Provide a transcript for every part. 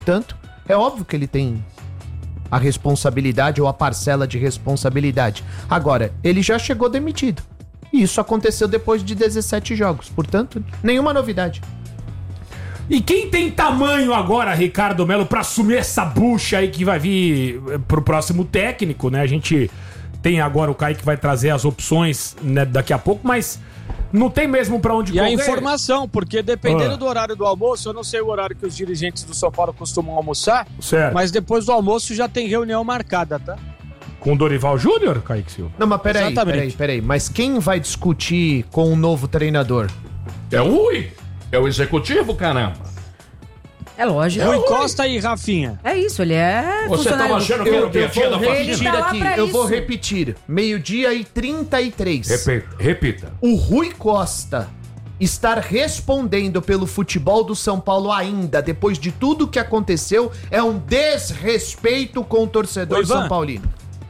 Portanto, é óbvio que ele tem a responsabilidade ou a parcela de responsabilidade. Agora, ele já chegou demitido. E isso aconteceu depois de 17 jogos. Portanto, nenhuma novidade. E quem tem tamanho agora, Ricardo Melo, pra assumir essa bucha aí que vai vir pro próximo técnico, né? A gente tem agora o Kaique que vai trazer as opções, né, daqui a pouco, mas não tem mesmo pra onde correr. E a informação, porque dependendo do horário do almoço, eu não sei o horário que os dirigentes do São Paulo costumam almoçar, certo, mas depois do almoço já tem reunião marcada, tá? Com o Dorival Júnior, Kaique Silva? Não, mas peraí. Mas quem vai discutir com o novo treinador? É o Rui. É o executivo, caramba. É lógico. Rui Costa e Rafinha. É isso, ele é. Você tava achando que era o dia da família? Eu vou repetir. 12:33. Repita. O Rui Costa estar respondendo pelo futebol do São Paulo ainda, depois de tudo que aconteceu, é um desrespeito com o torcedor são paulino.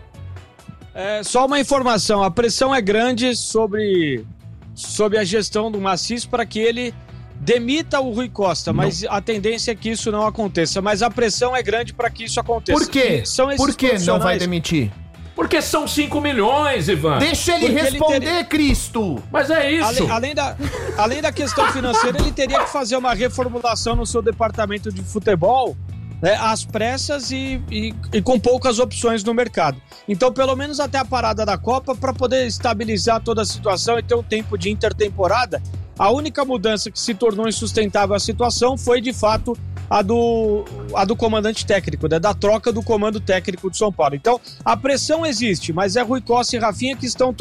É, só uma informação, a pressão é grande sobre a gestão do Maciço para que ele demita o Rui Costa, mas a tendência é que isso não aconteça, mas a pressão é grande para que isso aconteça. Por quê? Por que não vai demitir? Porque são 5 milhões, Ivan. Deixa ele responder, Cristo. Mas é isso. Além da questão financeira, ele teria que fazer uma reformulação no seu departamento de futebol, né, às pressas e com poucas opções no mercado. Então, pelo menos até a parada da Copa, para poder estabilizar toda a situação e ter um tempo de intertemporada, a única mudança que se tornou insustentável a situação foi, de fato, a do comandante técnico, né, da troca do comando técnico de São Paulo. Então, a pressão existe, mas é Rui Costa e Rafinha que estão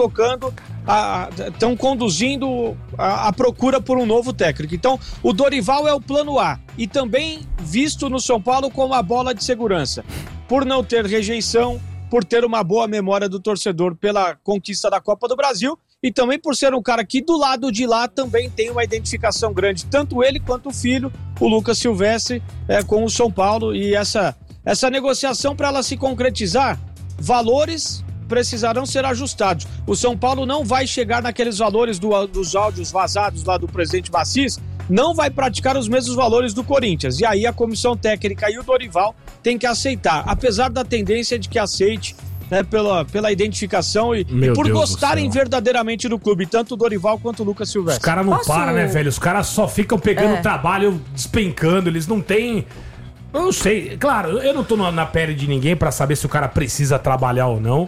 estão conduzindo a procura por um novo técnico. Então, o Dorival é o plano A e também visto no São Paulo como a bola de segurança, por não ter rejeição, por ter uma boa memória do torcedor pela conquista da Copa do Brasil e também por ser um cara que do lado de lá também tem uma identificação grande, tanto ele quanto o filho, o Lucas Silvestre, com o São Paulo. E essa negociação, para ela se concretizar, valores precisarão ser ajustados. O São Paulo não vai chegar naqueles valores dos áudios vazados lá do presidente Maciço, não vai praticar os mesmos valores do Corinthians. E aí a comissão técnica e o Dorival tem que aceitar, apesar da tendência de que aceite, né, pela identificação e por gostarem verdadeiramente do clube, tanto o Dorival quanto o Lucas Silvestre. Os caras não param, né, velho? Os caras só ficam pegando trabalho, despencando, eles não têm... Eu não sei, claro, eu não tô na pele de ninguém pra saber se o cara precisa trabalhar ou não.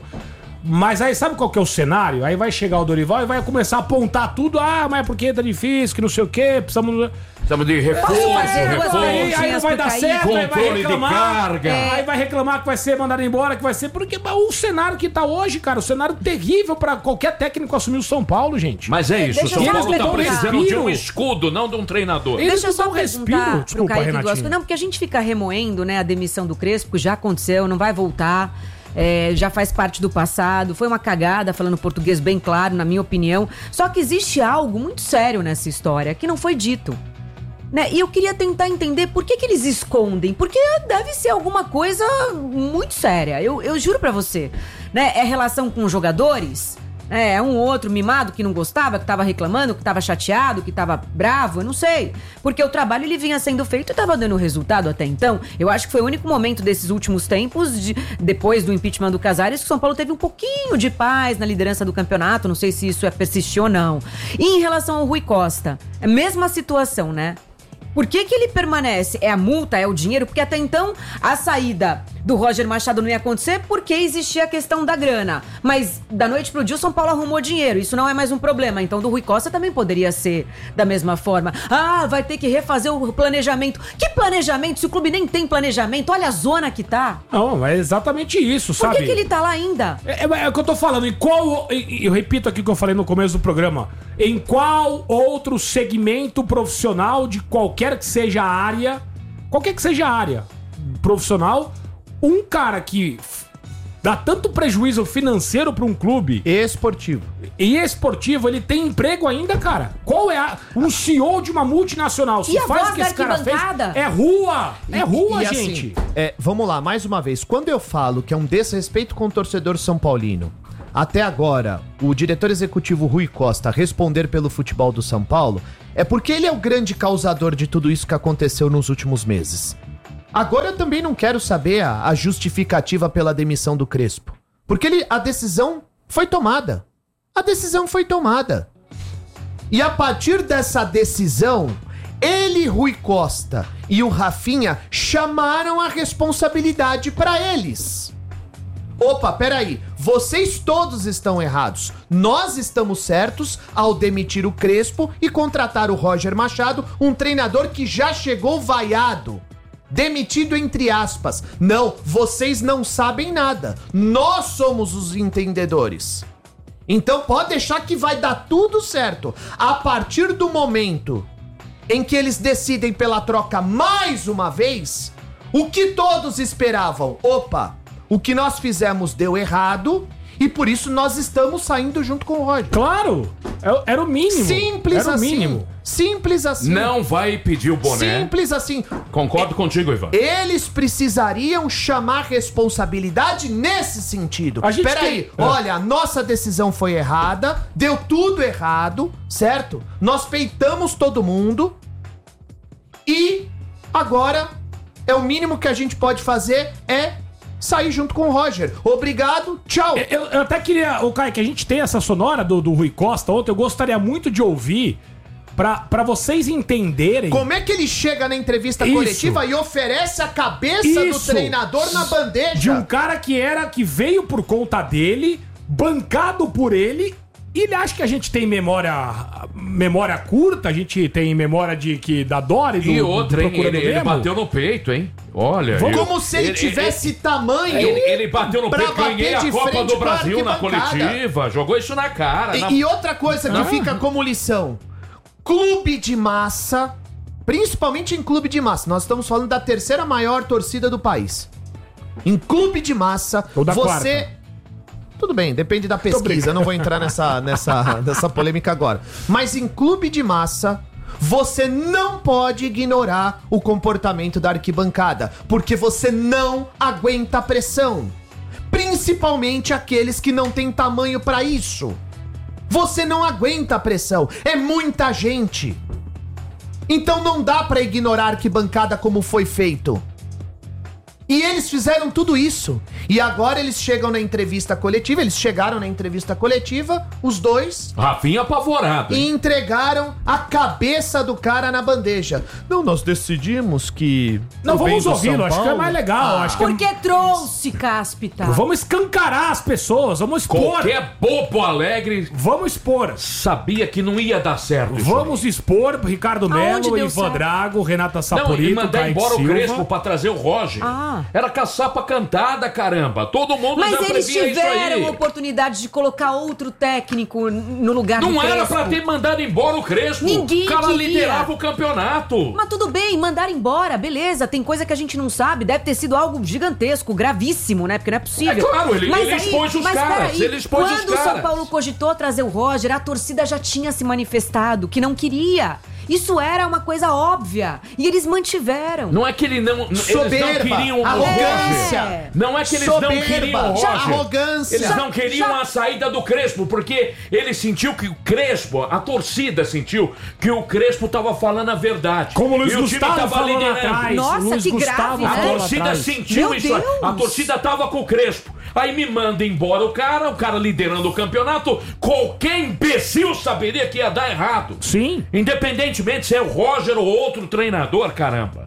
Mas aí, sabe qual que é o cenário? Aí vai chegar o Dorival e vai começar a apontar tudo. Ah, mas é porque tá difícil, que não sei o quê, precisamos de reforço. Aí não vai dar certo, aí vai reclamar. Aí vai reclamar que vai ser mandado embora, que vai ser... Porque o cenário que tá hoje, cara, o cenário terrível pra qualquer técnico assumir o São Paulo, gente. Mas é isso, o São Paulo tá precisando de um escudo, não de um treinador. Deixa eu só perguntar pro Kaique duas coisas. Não, porque a gente fica remoendo, né, a demissão do Crespo, já aconteceu, não vai voltar. Já faz parte do passado, foi uma cagada, falando português bem claro, na minha opinião. Só que existe algo muito sério nessa história que não foi dito, né? E eu queria tentar entender por que eles escondem, porque deve ser alguma coisa muito séria, eu juro pra você, né? É relação com os jogadores? É um outro mimado que não gostava, que tava reclamando, que tava chateado, que tava bravo, eu não sei. Porque o trabalho ele vinha sendo feito e tava dando resultado até então. Eu acho que foi o único momento desses últimos tempos, depois do impeachment do Casares, que o São Paulo teve um pouquinho de paz na liderança do campeonato. Não sei se isso persistir ou não. E em relação ao Rui Costa, é a mesma situação, né? Por que ele permanece? É a multa? É o dinheiro? Porque até então a saída do Roger Machado não ia acontecer porque existia a questão da grana. Mas da noite pro dia o São Paulo arrumou dinheiro. Isso não é mais um problema. Então do Rui Costa também poderia ser da mesma forma. Ah, vai ter que refazer o planejamento. Que planejamento? Se o clube nem tem planejamento, olha a zona que tá. Não, é exatamente isso, sabe? Por que ele tá lá ainda? É o que eu tô falando. Em qual... Eu repito aqui o que eu falei no começo do programa. Em qual outro segmento profissional de qualquer que seja a área, profissional, um cara que dá tanto prejuízo financeiro pra um clube esportivo, ele tem emprego ainda, cara? Qual é um CEO de uma multinacional? Se faz o que esse cara fez, é rua, gente. Assim, vamos lá, mais uma vez, quando eu falo que é um desrespeito com o torcedor são paulino, até agora, o diretor executivo Rui Costa responder pelo futebol do São Paulo, é porque ele é o grande causador de tudo isso que aconteceu nos últimos meses. Agora eu também não quero saber a justificativa pela demissão do Crespo. Porque a decisão foi tomada. A decisão foi tomada. E a partir dessa decisão, ele, Rui Costa e o Rafinha chamaram a responsabilidade para eles. Opa, peraí, vocês todos estão errados. Nós estamos certos ao demitir o Crespo e contratar o Roger Machado, um treinador que já chegou vaiado. Demitido entre aspas. Não, vocês não sabem nada. Nós somos os entendedores. Então pode deixar que vai dar tudo certo. A partir do momento em que eles decidem pela troca mais uma vez, o que todos esperavam? Opa, o que nós fizemos deu errado e por isso nós estamos saindo junto com o Roger. Claro! Era o mínimo. Simples era assim. O mínimo. Simples assim. Não vai pedir o boné. Simples assim. Concordo contigo, Ivan. Eles precisariam chamar responsabilidade nesse sentido. Peraí, olha, a nossa decisão foi errada, deu tudo errado, certo? Nós peitamos todo mundo e agora o mínimo que a gente pode fazer é sair junto com o Roger. Obrigado, tchau. Eu até queria, Caio, que a gente tem essa sonora do Rui Costa ontem, eu gostaria muito de ouvir pra vocês entenderem... Como é que ele chega na entrevista coletiva e oferece a cabeça do treinador na bandeja? De um cara que veio por conta dele, bancado por ele, e ele acha que a gente tem memória curta, a gente tem memória da Dora e do outra, hein? Ele bateu no peito, hein? Olha... Como se ele tivesse tamanho... Ele bateu no peito, ganhei a Copa do Brasil na coletiva, jogou isso na cara. E outra coisa que fica como lição... Clube de massa, principalmente em clube de massa, nós estamos falando da terceira maior torcida do país. Em clube de massa, você... Tudo bem, depende da pesquisa, não vou entrar nessa polêmica agora. Mas em clube de massa, você não pode ignorar o comportamento da arquibancada, porque você não aguenta a pressão. Principalmente aqueles que não têm tamanho pra isso. Você não aguenta a pressão, é muita gente. Então não dá pra ignorar a arquibancada como foi feito. E eles fizeram tudo isso. E agora eles chegam na entrevista coletiva, eles chegaram na entrevista coletiva, os dois... Rafinha apavorado. E entregaram a cabeça do cara na bandeja. Não, nós decidimos que... Não, vamos ouvi-lo, acho que é mais legal. Acho que porque trouxe, Cáspita. Vamos escancarar as pessoas, vamos expor. Qualquer bobo alegre... Vamos expor. Sabia que não ia dar certo. Vamos expor Ricardo Melo, Ivan Drago, Renata Saporito, e mandar embora o Crespo pra trazer o Roger. Era caçapa cantada, caramba. Todo mundo já previa isso aí. Mas eles tiveram oportunidade de colocar outro técnico no lugar do Crespo. Não era pra ter mandado embora o Crespo. Ninguém O cara queria. liderava o campeonato. Mas tudo bem, mandar embora, beleza. Tem coisa que a gente não sabe. Deve ter sido algo gigantesco, gravíssimo, né? Porque não é possível. É claro, ele expôs os caras. Ele expôs os caras. Quando o São Paulo cogitou trazer o Roger, a torcida já tinha se manifestado que não queria. Isso era uma coisa óbvia. E eles mantiveram. Não é que eles não queriam o Roger. Não é que eles não queriam o Roger. Arrogância. Eles não queriam a saída do Crespo, porque ele sentiu que o Crespo, a torcida sentiu que o Crespo tava falando a verdade. Como o Luiz Gustavo falou lá atrás. Nossa, que grave, A torcida sentiu isso. A torcida tava com o Crespo. Aí me manda embora o cara liderando o campeonato. Qualquer imbecil saberia que ia dar errado. Sim. Independentemente se é o Roger ou outro treinador, caramba.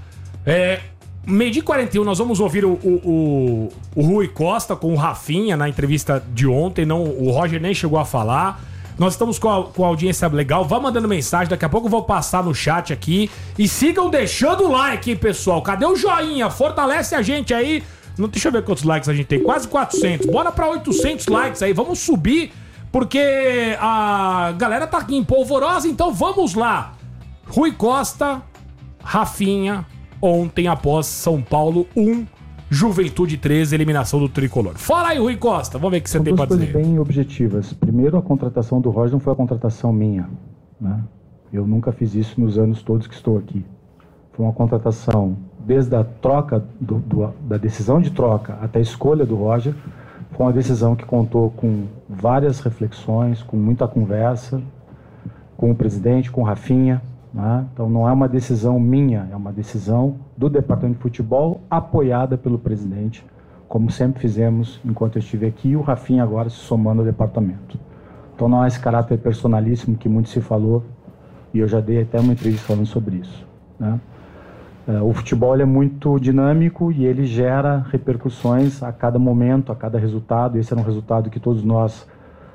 Meio-dia 41, nós vamos ouvir o Rui Costa com o Rafinha na entrevista de ontem. O Roger nem chegou a falar. Nós estamos com a audiência legal. Vá mandando mensagem, daqui a pouco eu vou passar no chat aqui. E sigam deixando o like, hein, pessoal. Cadê o joinha? Fortalece a gente aí. Deixa eu ver quantos likes a gente tem. Quase 400. Bora pra 800 likes aí. Vamos subir, porque a galera tá aqui em polvorosa. Então vamos lá. Rui Costa, Rafinha, ontem após São Paulo 1, Juventude 13, eliminação do Tricolor. Fala aí, Rui Costa. Vamos ver o que você tem pra dizer. Coisas bem objetivas. Primeiro, a contratação do Roger não foi a contratação minha, né? Eu nunca fiz isso nos anos todos que estou aqui. Foi uma contratação, desde a troca, da decisão de troca até a escolha do Roger, foi uma decisão que contou com várias reflexões, com muita conversa, com o presidente, com o Rafinha, né? Então não é uma decisão minha, é uma decisão do Departamento de Futebol apoiada pelo presidente, como sempre fizemos enquanto eu estive aqui, e o Rafinha agora se somando ao departamento. Então não há esse caráter personalíssimo que muito se falou, e eu já dei até uma entrevista falando sobre isso, né? O futebol é muito dinâmico e ele gera repercussões a cada momento, a cada resultado. Esse era um resultado que todos nós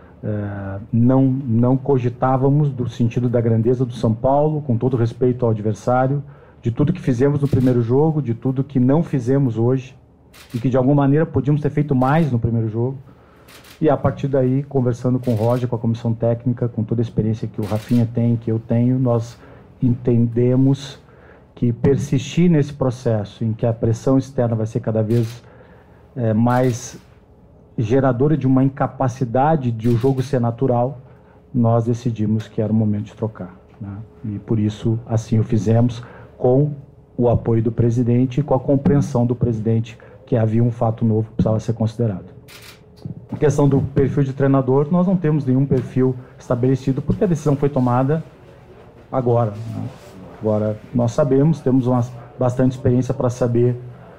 não cogitávamos, do sentido da grandeza do São Paulo, com todo respeito ao adversário, de tudo que fizemos no primeiro jogo, de tudo que não fizemos hoje e que de alguma maneira podíamos ter feito mais no primeiro jogo. E a partir daí, conversando com o Roger, com a comissão técnica, com toda a experiência que o Rafinha tem, que eu tenho, nós entendemos que persistir nesse processo em que a pressão externa vai ser cada vez mais geradora de uma incapacidade de o jogo ser natural, nós decidimos que era o momento de trocar, né? E por isso assim o fizemos, com o apoio do presidente e com a compreensão do presidente que havia um fato novo que precisava ser considerado. Em questão do perfil de treinador, nós não temos nenhum perfil estabelecido porque a decisão foi tomada agora, né? Agora, nós sabemos, temos bastante experiência para saber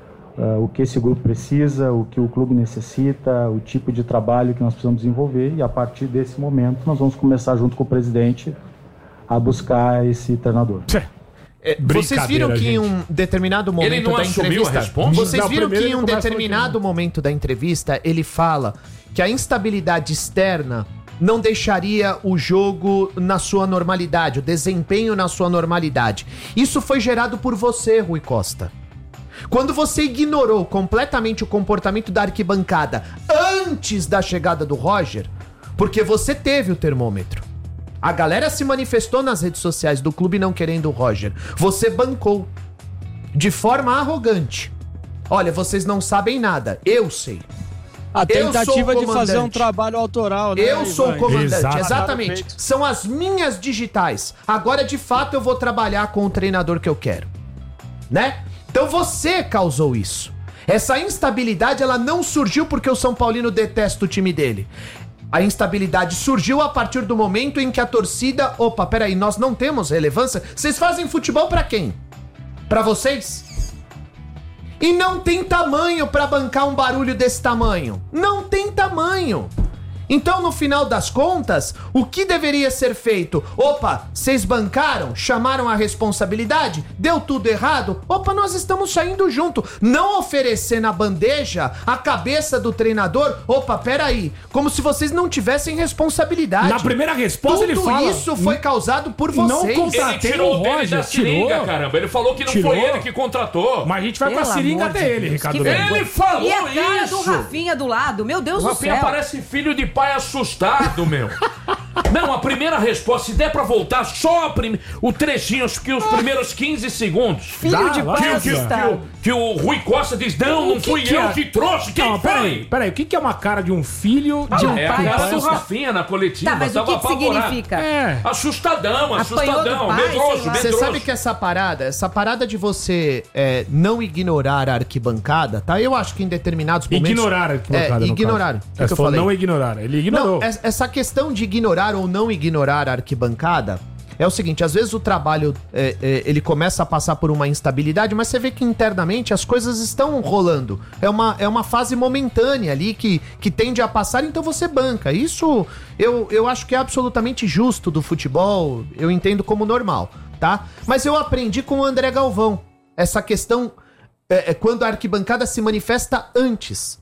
o que esse grupo precisa, o que o clube necessita, o tipo de trabalho que nós precisamos desenvolver, e a partir desse momento nós vamos começar junto com o presidente a buscar esse treinador. Vocês viram que em um determinado momento da entrevista, vocês viram que em um determinado momento da entrevista ele fala que a instabilidade externa não deixaria o jogo na sua normalidade, o desempenho na sua normalidade. Isso foi gerado por você, Rui Costa. Quando você ignorou completamente o comportamento da arquibancada antes da chegada do Roger, porque você teve o termômetro. A galera se manifestou nas redes sociais do clube não querendo o Roger. Você bancou de forma arrogante. Olha, vocês não sabem nada, eu sei. A tentativa de fazer um trabalho autoral, né? Eu sou o comandante, exatamente. São as minhas digitais. Agora, de fato, eu vou trabalhar com o treinador que eu quero, né? Então você causou isso. Essa instabilidade, ela não surgiu porque o São Paulino detesta o time dele. A instabilidade surgiu a partir do momento em que a torcida... Opa, peraí, nós não temos relevância? Vocês fazem futebol pra quem? Pra vocês? E não tem tamanho pra bancar um barulho desse tamanho. Não tem tamanho. Então, no final das contas, o que deveria ser feito? Opa, vocês bancaram? Chamaram a responsabilidade? Deu tudo errado? Opa, nós estamos saindo junto. Não oferecer na bandeja a cabeça do treinador. Opa, peraí. Como se vocês não tivessem responsabilidade. Na primeira resposta tudo ele fala... Tudo isso foi causado por vocês. Não contratei o Roger, da seringa, caramba. Ele falou que não foi ele que contratou. Mas a gente vai pra seringa até ele, Ricardo. Ele falou isso. E a cara do Rafinha do lado, meu Deus do céu. O Rafinha parece filho de pai assustado, meu. Não, a primeira resposta, se der pra voltar só o trechinho, acho que os primeiros 15 segundos. Filho de pai assustado. Que o Rui Costa diz, não fui eu que trouxe, quem foi? Peraí, o que é uma cara de um filho de um pai? É a cara do Rafinha na coletiva. Tá, mas o que significa? Assustadão, medroso. Você sabe que essa parada de você não ignorar a arquibancada, tá? Eu acho que em determinados momentos... Ignorar a arquibancada, ignorar. O que eu falei? Não ignorar, ele ignorou. Não, essa questão de ignorar ou não ignorar a arquibancada é o seguinte, às vezes o trabalho ele começa a passar por uma instabilidade, mas você vê que internamente as coisas estão rolando. É uma fase momentânea ali que tende a passar, então você banca. Isso eu acho que é absolutamente justo do futebol, eu entendo como normal, tá? Mas eu aprendi com o André Galvão essa questão quando a arquibancada se manifesta antes.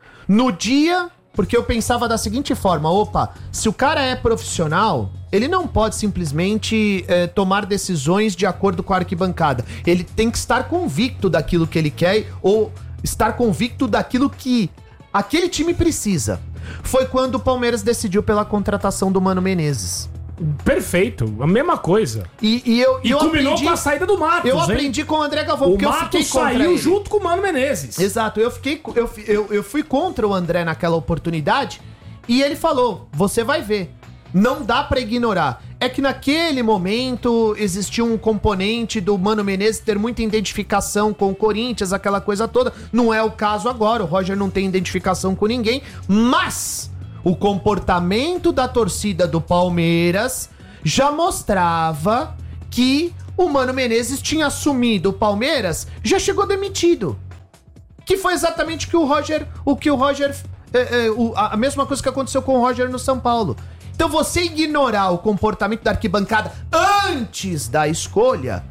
No dia... Porque eu pensava da seguinte forma, opa, se o cara é profissional, ele não pode simplesmente tomar decisões de acordo com a arquibancada. Ele tem que estar convicto daquilo que ele quer ou estar convicto daquilo que aquele time precisa. Foi quando o Palmeiras decidiu pela contratação do Mano Menezes. Perfeito, a mesma coisa. E combinou com a saída do Matos. Eu aprendi com o André Galvão, porque eu fiquei contra ele. O Matos saiu junto com o Mano Menezes. Exato, eu fui contra o André naquela oportunidade e ele falou, você vai ver, não dá pra ignorar. É que naquele momento existia um componente do Mano Menezes ter muita identificação com o Corinthians, aquela coisa toda. Não é o caso agora, o Roger não tem identificação com ninguém, mas... O comportamento da torcida do Palmeiras já mostrava que o Mano Menezes tinha assumido o Palmeiras, já chegou demitido. Que foi exatamente a mesma coisa que aconteceu com o Roger no São Paulo. Então você ignorar o comportamento da arquibancada antes da escolha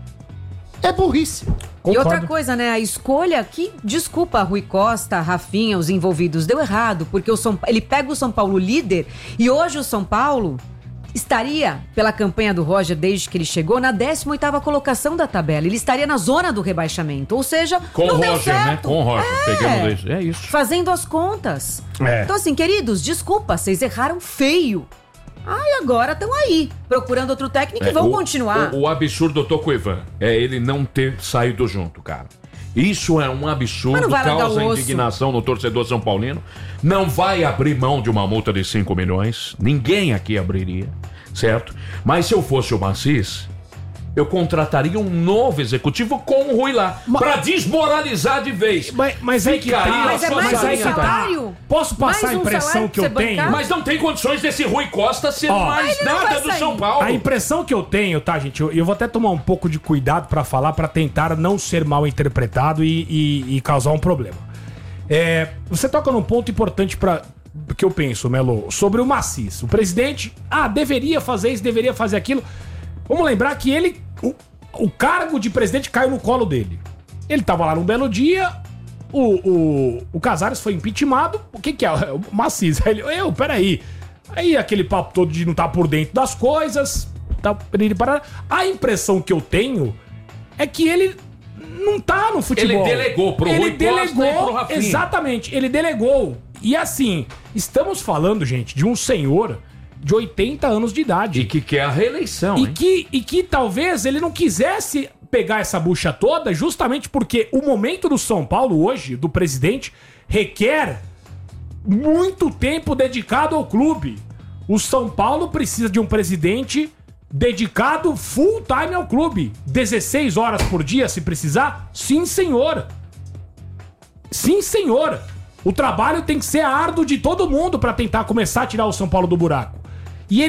é burrice. Concordo. E outra coisa, né? A escolha que, desculpa, Rui Costa, Rafinha, os envolvidos, deu errado, porque ele pega o São Paulo líder e hoje o São Paulo estaria, pela campanha do Roger desde que ele chegou, na 18ª colocação da tabela. Ele estaria na zona do rebaixamento. Ou seja, com não o deu Roger, certo. Com o Roger, pegamos isso. É isso. Fazendo as contas. Então assim, queridos, desculpa, vocês erraram feio. E agora estão aí, procurando outro técnico e vão continuar. O absurdo, eu tô com o Ivan, é ele não ter saído junto, cara. Isso é um absurdo, causa indignação no torcedor são paulino. Não vai abrir mão de uma multa de 5 milhões. Ninguém aqui abriria, certo? Mas se eu fosse o Massis, eu contrataria um novo executivo com o Rui lá, pra desmoralizar de vez. Mas aí que tá. Mas é mais um salário? Posso passar a impressão que eu tenho? Mas não tem condições desse Rui Costa ser mais nada do São Paulo. A impressão que eu tenho, tá, gente? Eu vou até tomar um pouco de cuidado pra falar, pra tentar não ser mal interpretado e causar um problema. Você toca num ponto importante que eu penso, Melo, sobre o Massis. O presidente, deveria fazer isso, deveria fazer aquilo. Vamos lembrar que o cargo de presidente caiu no colo dele. Ele tava lá num belo dia, o Casares foi impeachmentado. O que é? O Massis. Peraí. Aí aquele papo todo de não estar por dentro das coisas. A impressão que eu tenho é que ele não tá no futebol. Ele delegou pro Rui Costa e pro Rafinha. Exatamente, ele delegou. E assim, estamos falando, gente, de um senhor de 80 anos de idade. E que quer a reeleição, hein? E que talvez ele não quisesse pegar essa bucha toda justamente porque o momento do São Paulo hoje, do presidente, requer muito tempo dedicado ao clube. O São Paulo precisa de um presidente dedicado full time ao clube. 16 horas por dia, se precisar? Sim, senhor. Sim, senhor. O trabalho tem que ser árduo de todo mundo para tentar começar a tirar o São Paulo do buraco. E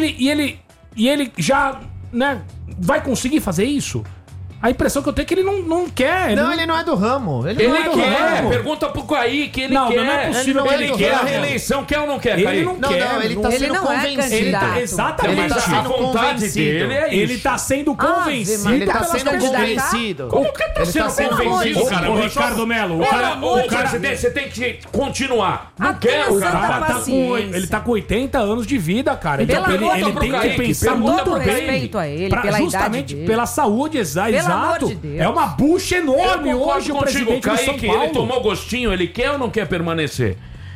ele já, né, vai conseguir fazer isso? A impressão que eu tenho é que ele não quer. Ele não é do ramo. Ele não é do ramo. Pergunta pro Kaique, ele quer. Não é possível. Ele quer a reeleição, quer ou não quer, Kaique? Ele não quer. Ele tá sendo convencido. Exatamente. Ele tá sendo convencido. Ele tá sendo convencido. Ele tá sendo convencido. Como que tá sendo convencido, cara? Ô, Ricardo Melo, o cara, você tem que continuar. Não quero, cara. Ele tá com 80 anos de vida, cara. Então ele tem que pensar muito bem. A ele, pela justamente idade pela saúde, exato. De é uma bucha enorme hoje o presidente do São Paulo. Ele tomou gostinho, ele quer ou não quer permanecer?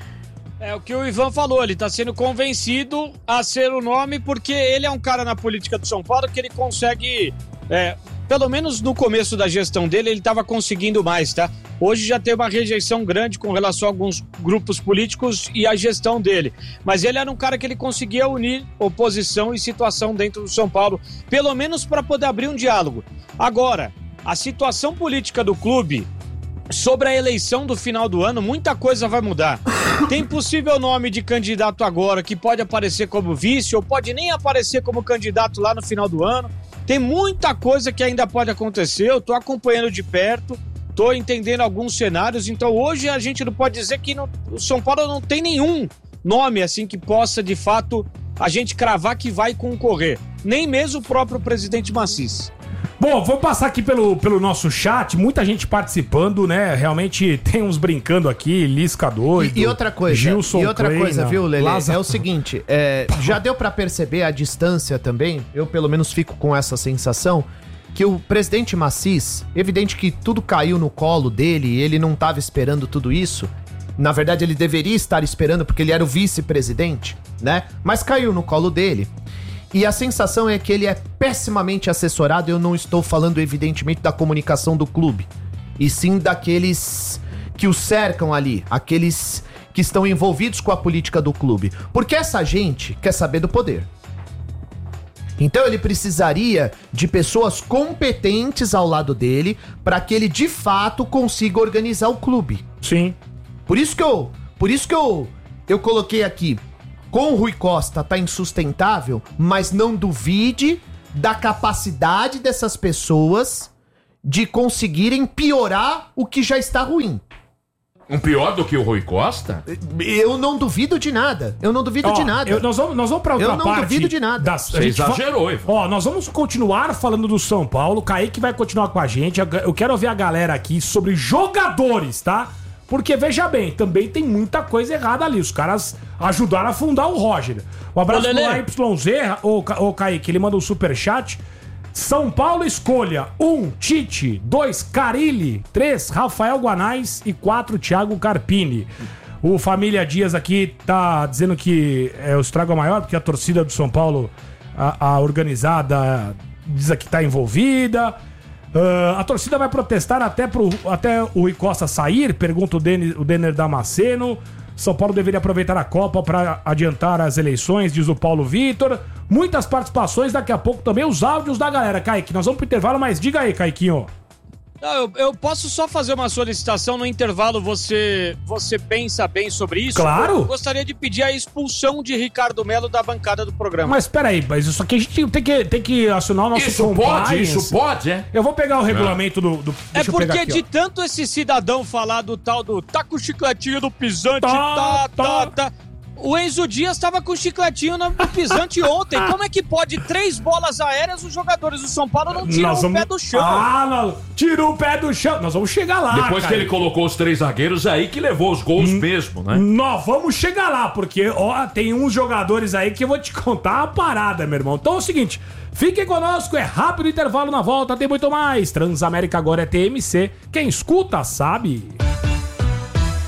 É o que o Ivan falou, ele tá sendo convencido a ser o nome porque ele é um cara na política do São Paulo que ele consegue, pelo menos no começo da gestão dele, ele tava conseguindo mais, tá? Hoje já tem uma rejeição grande com relação a alguns grupos políticos e a gestão dele. Mas ele era um cara que ele conseguia unir oposição e situação dentro do São Paulo, pelo menos para poder abrir um diálogo. Agora, a situação política do clube, sobre a eleição do final do ano, muita coisa vai mudar. Tem possível nome de candidato agora que pode aparecer como vice ou pode nem aparecer como candidato lá no final do ano. Tem muita coisa que ainda pode acontecer, eu tô acompanhando de perto, tô entendendo alguns cenários, então hoje a gente não pode dizer que o São Paulo não tem nenhum nome assim que possa de fato a gente cravar que vai concorrer, nem mesmo o próprio presidente Massis. Bom, vou passar aqui pelo nosso chat, muita gente participando, né? Realmente tem uns brincando aqui, Lisca doido. E outra coisa, Gilson Kleina, viu, Lelê? É o seguinte, já deu pra perceber a distância também, eu pelo menos fico com essa sensação, que o presidente Massis, evidente que tudo caiu no colo dele e ele não tava esperando tudo isso. Na verdade, ele deveria estar esperando porque ele era o vice-presidente, né? Mas caiu no colo dele. E a sensação é que ele é pessimamente assessorado. Eu não estou falando, evidentemente, da comunicação do clube, e sim daqueles que o cercam ali, aqueles que estão envolvidos com a política do clube. Porque essa gente quer saber do poder. Então ele precisaria de pessoas competentes ao lado dele para que ele, de fato, consiga organizar o clube. Sim. Por isso que eu coloquei aqui. Com o Rui Costa tá insustentável, mas não duvide da capacidade dessas pessoas de conseguirem piorar o que já está ruim. Um pior do que o Rui Costa? Eu não duvido de nada. Eu não duvido de nada. Nós vamos pra outra parte. Eu não duvido de nada. Você exagerou, Ivan. Nós vamos continuar falando do São Paulo. O Kaique vai continuar com a gente. Eu quero ouvir a galera aqui sobre jogadores, tá? Porque, veja bem, também tem muita coisa errada ali. Os caras ajudaram a fundar o Roger. Um abraço pro AYZ, ô Kaique, ele manda um superchat. São Paulo escolha 1, Tite, 2, Carille, 3, Rafael Guanais e 4, Thiago Carpini. O Família Dias aqui tá dizendo que o estrago é maior porque a torcida do São Paulo, a organizada, diz que tá envolvida. A torcida vai protestar até o Rui Costa sair, pergunta o Denner Damasceno. São Paulo deveria aproveitar a Copa para adiantar as eleições, diz o Paulo Vitor. Muitas participações, daqui a pouco também os áudios da galera. Kaique, nós vamos pro intervalo, mas diga aí, Kaiquinho. Não, eu posso só fazer uma solicitação no intervalo, você pensa bem sobre isso? Claro! Eu gostaria de pedir a expulsão de Ricardo Melo da bancada do programa. Mas peraí, mas isso aqui a gente tem que acionar o nosso compliance. Isso pode, é? Eu vou pegar o regulamento do é porque aqui, de tanto esse cidadão falar do tal do tá com o chicletinho do pisante, tá. O Enzo Dias estava com o chicletinho no pisante ontem. Como é que pode 3 bolas aéreas os jogadores do São Paulo não tiram o pé do chão? Não. Tirou o pé do chão. Nós vamos chegar lá, depois que ele colocou os 3 zagueiros, é aí que levou os gols mesmo, né? Nós vamos chegar lá, porque, tem uns jogadores aí que eu vou te contar a parada, meu irmão. Então é o seguinte, fiquem conosco, é rápido intervalo na volta, tem muito mais. Transamérica agora é TMC. Quem escuta, sabe...